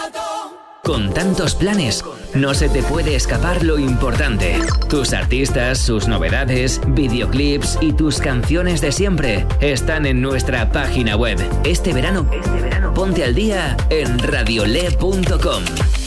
Con tantos planes, no se te puede escapar lo importante. Tus artistas, sus novedades, videoclips y tus canciones de siempre están en nuestra página web. Este verano, ponte al día en radiole.com.